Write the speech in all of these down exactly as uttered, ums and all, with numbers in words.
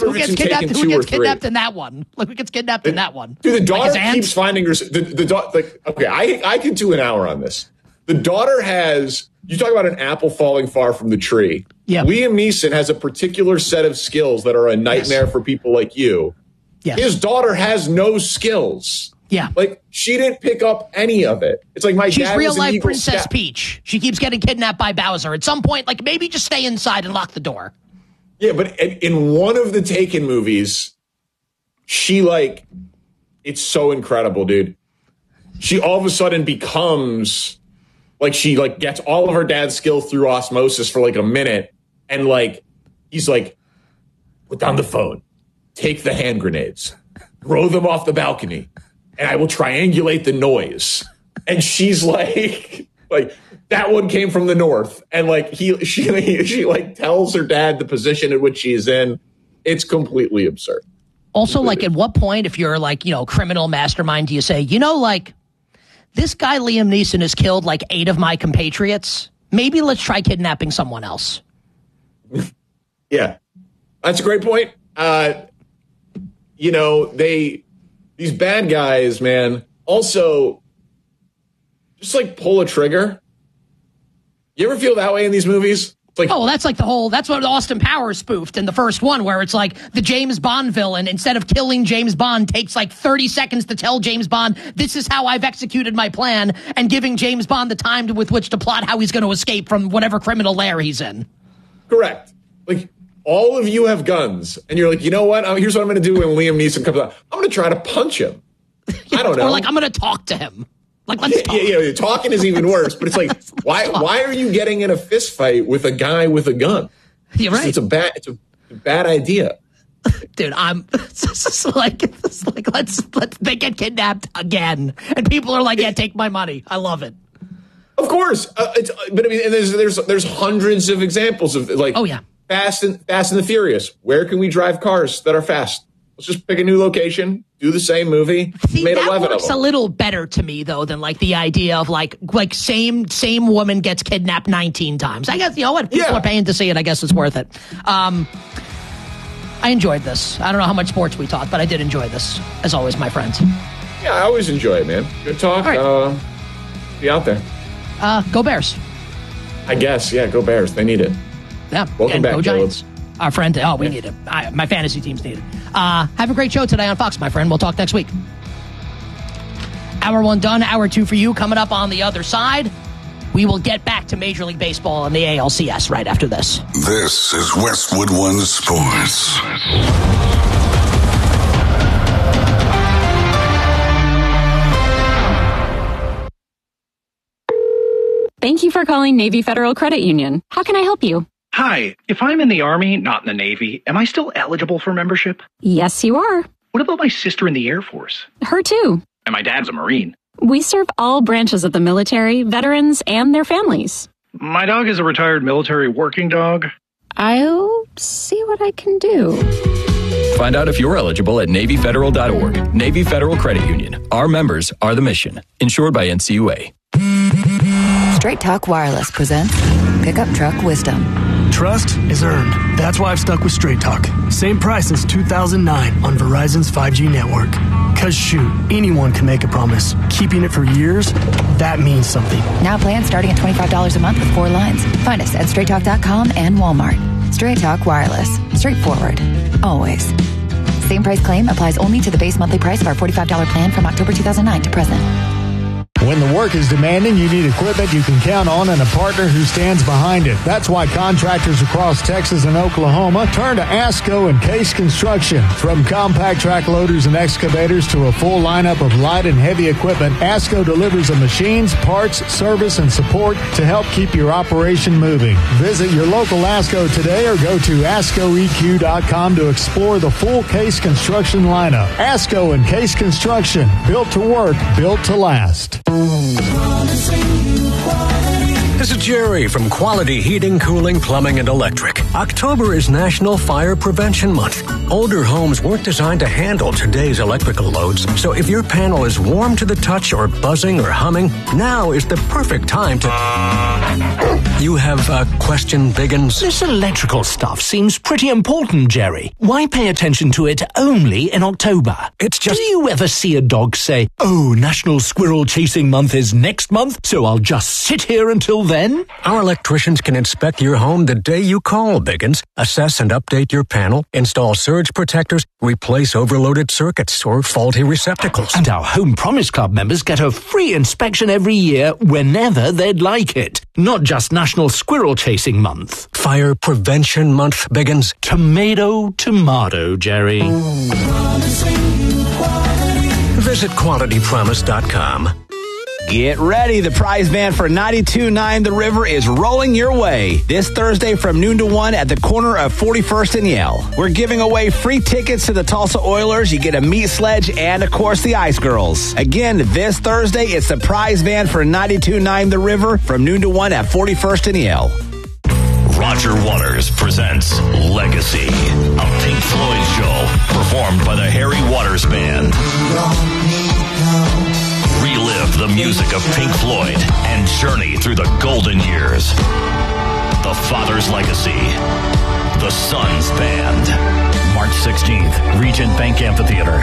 who gets kidnapped, who gets kidnapped in that one. Like, who gets kidnapped the, in that one? Dude, the daughter like keeps finding her. The, the daughter, like, okay, I I could do an hour on this. The daughter has. You talk about an apple falling far from the tree. Yeah. Liam Neeson has a particular set of skills that are a nightmare yes. for people like you. Yes. His daughter has no skills. Yeah. Like, she didn't pick up any of it. It's like my She's dad real was an life Eagle Princess Scout. Peach. She keeps getting kidnapped by Bowser. At some point, like, maybe just stay inside and lock the door. Yeah, but in one of the Taken movies, she, like, it's so incredible, dude. She all of a sudden becomes... Like, she, like, gets all of her dad's skills through osmosis for, like, a minute. And, like, he's like, put down the phone. Take the hand grenades. Throw them off the balcony. And I will triangulate the noise. And she's like, like, that one came from the north. And, like, he, she, she, like, tells her dad the position in which she's in. It's completely absurd. Also, completely. like, at what point, if you're, like, you know, criminal mastermind, do you say, you know, like, this guy, Liam Neeson, has killed like eight of my compatriots. Maybe let's try kidnapping someone else. Yeah, that's a great point. Uh, you know, they, these bad guys, man, also just like pull a trigger. You ever feel that way in these movies? Like, oh, well, that's like the whole, that's what Austin Powers spoofed in the first one, where it's like the James Bond villain, instead of killing James Bond, takes like thirty seconds to tell James Bond, this is how I've executed my plan, and giving James Bond the time to, with which to plot how he's going to escape from whatever criminal lair he's in. Correct. Like, all of you have guns, and you're like, you know what? Here's what I'm going to do when Liam Neeson comes out. I'm going to try to punch him. I don't know. Or like, I'm going to talk to him. Like, let's talk. Yeah, yeah, talking is even worse. But it's like, why why are you getting in a fist fight with a guy with a gun? You're right. It's a bad it's a bad idea. Dude, I'm it's like, it's like let's let's they get kidnapped again, and people are like, yeah, take my money. I love it. Of course, uh, it's, but I mean, there's there's there's hundreds of examples of like, oh yeah, Fast and Fast and the Furious. Where can we drive cars that are fast? Let's just pick a new location, do the same movie. See, made that eleven works of them. a little better to me though than like the idea of like like same same woman gets kidnapped nineteen times. I guess, you know what, people Yeah. are paying to see it. I guess it's worth it. Um, I enjoyed this. I don't know how much sports we talked, but I did enjoy this as always, my friends. Yeah, I always enjoy it, man. Good talk. All right. Uh, be out there. Uh, go Bears. I guess. Yeah, go Bears. They need it. Yeah. Welcome and back, go Giants. Caleb. Our friend. Oh, we Yeah. need it. I, my fantasy teams need it. Uh, have a great show today on Fox, my friend. We'll talk next week. Hour one done. Hour two for you. Coming up on the other side, we will get back to Major League Baseball and the A L C S right after this. This is Westwood One Sports. Thank you for calling Navy Federal Credit Union. How can I help you? Hi, if I'm in the Army, not in the Navy, am I still eligible for membership? Yes, you are. What about my sister in the Air Force? Her too. And my dad's a Marine. We serve all branches of the military, veterans, and their families. My dog is a retired military working dog. I'll see what I can do. Find out if you're eligible at Navy Federal dot org. Navy Federal Credit Union. Our members are the mission. Insured by N C U A. Straight Talk Wireless presents Pickup Truck Wisdom. Trust is earned. That's why I've stuck with Straight Talk. Same price since two thousand nine on Verizon's five G network. Cause shoot, anyone can make a promise. Keeping it for years, that means something. Now plans starting at twenty-five dollars a month with four lines. Find us at straight talk dot com and Walmart. Straight Talk Wireless. Straightforward. Always. Same price claim applies only to the base monthly price of our forty-five dollars plan from October two thousand nine to present. When the work is demanding, you need equipment you can count on and a partner who stands behind it. That's why contractors across Texas and Oklahoma turn to ASCO and Case Construction. From compact track loaders and excavators to a full lineup of light and heavy equipment, ASCO delivers the machines, parts, service, and support to help keep your operation moving. Visit your local ASCO today or go to asco e q dot com to explore the full Case Construction lineup. ASCO and Case Construction, built to work, built to last. Promising you quality. This is Jerry from Quality Heating, Cooling, Plumbing, and Electric. October is National Fire Prevention Month. Older homes weren't designed to handle today's electrical loads, so if your panel is warm to the touch or buzzing or humming, now is the perfect time to... You have a question, Biggins? This electrical stuff seems pretty important, Jerry. Why pay attention to it only in October? It's just... Do you ever see a dog say, oh, National Squirrel Chasing Month is next month, so I'll just sit here until then? Our electricians can inspect your home the day you call, Biggins, assess and update your panel, install surge protectors, replace overloaded circuits or faulty receptacles. And our Home Promise Club members get a free inspection every year whenever they'd like it. Not just National Squirrel Chasing Month. Fire Prevention Month, Biggins. Tomato, tomato, Jerry. Visit quality promise dot com. Get ready. The prize van for ninety-two point nine The River is rolling your way this Thursday from noon to one at the corner of forty-first and Yale. We're giving away free tickets to the Tulsa Oilers. You get a meat sledge and, of course, the Ice Girls. Again, this Thursday, it's the prize van for ninety-two point nine The River from noon to one at forty-first and Yale. Roger Waters presents Legacy, a Pink Floyd show performed by the Harry Waters Band. Relive the music of Pink Floyd and journey through the golden years. The Father's Legacy, the Son's Band. March sixteenth, Regent Bank Amphitheater.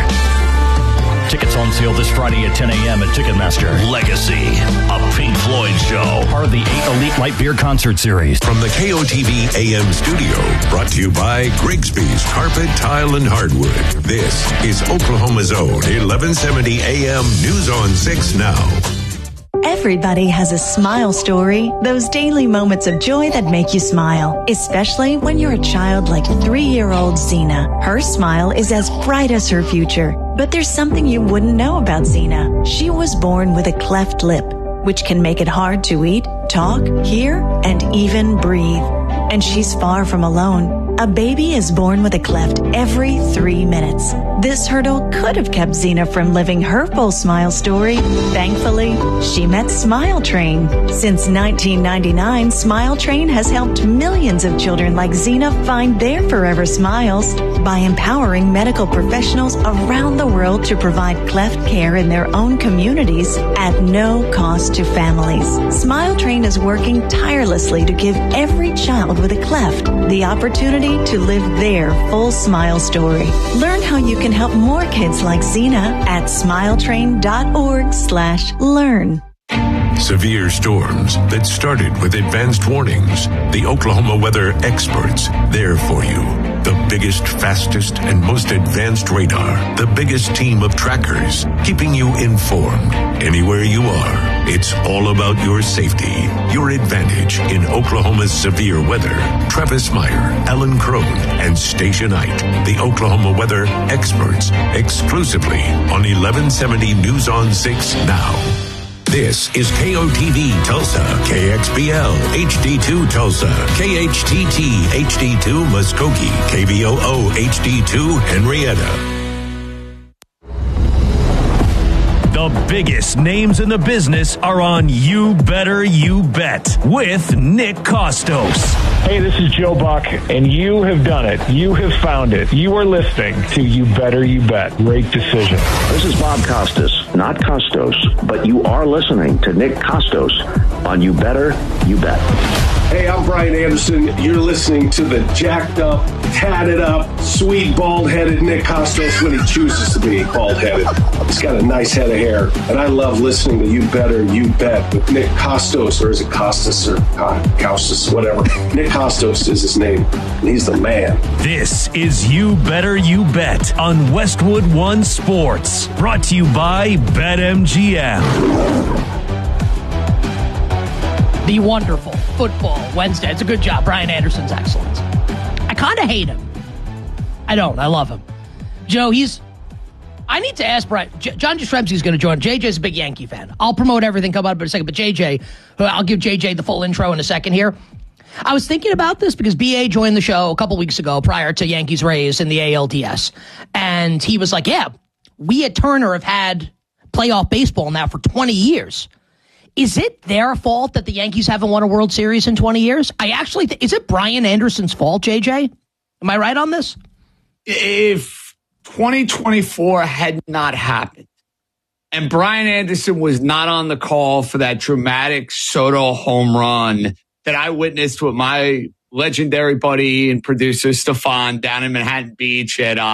Tickets on sale this Friday at ten a.m. at Ticketmaster. Legacy, a Pink Floyd show. Part of the eight Elite Light Beer Concert Series. From the K O T V A M studio, brought to you by Grigsby's Carpet, Tile, and Hardwood. This is Oklahoma's own eleven seventy A M News on six Now. Everybody has a smile story, those daily moments of joy that make you smile, especially when you're a child like three-year-old Xena. Her smile is as bright as her future, but there's something you wouldn't know about Xena. She was born with a cleft lip, which can make it hard to eat, talk, hear, and even breathe. And she's far from alone. A baby is born with a cleft every three minutes. This hurdle could have kept Xena from living her full smile story. Thankfully, she met Smile Train. Since nineteen ninety-nine, Smile Train has helped millions of children like Xena find their forever smiles by empowering medical professionals around the world to provide cleft care in their own communities at no cost to families. Smile Train is working tirelessly to give every child with a cleft the opportunity to live their full smile story. Learn how you can help more kids like Xena at smiletrain.org slash learn. Severe storms that started with advanced warnings. The Oklahoma weather experts, there for you. The biggest, fastest, and most advanced radar. The biggest team of trackers, keeping you informed anywhere you are. It's all about your safety, your advantage in Oklahoma's severe weather. Travis Meyer, Alan Crone, and Station Knight, the Oklahoma weather experts, exclusively on eleven seventy News on six Now. This is K O T V Tulsa, K X B L H D two Tulsa, K H T T H D two Muskogee, K V O O H D two Henrietta. The biggest names in the business are on You Better You Bet with Nick Costos. Hey, this is Joe Buck, and you have done it. You have found it. You are listening to You Better You Bet. Great decision. This is Bob Costas, not Costos, but you are listening to Nick Costos on You Better You Bet. Hey, I'm Brian Anderson. You're listening to the jacked up, tatted up, sweet, bald-headed Nick Costos when he chooses to be bald-headed. He's got a nice head of hair, and I love listening to You Better You Bet with Nick Costos, or is it Costas or Costas, whatever. Nick Costos is his name, and he's the man. This is You Better You Bet on Westwood One Sports, brought to you by BetMGM. The wonderful Football Wednesday. It's a good job. Brian Anderson's excellent. I kind of hate him. I don't. I love him. Joe, he's... I need to ask Brian. J- John Jastrzemski's going to join. J J's a big Yankee fan. I'll promote everything coming up in a second. But J J, I'll give J J the full intro in a second here. I was thinking about this because B A joined the show a couple weeks ago prior to Yankees Rays in the A L D S. And he was like, yeah, we at Turner have had playoff baseball now for twenty years. Is it their fault that the Yankees haven't won a World Series in twenty years? I actually, th- is it Brian Anderson's fault, J J? Am I right on this? If twenty twenty-four had not happened and Brian Anderson was not on the call for that dramatic Soto home run that I witnessed with my legendary buddy and producer Stefan down in Manhattan Beach at uh,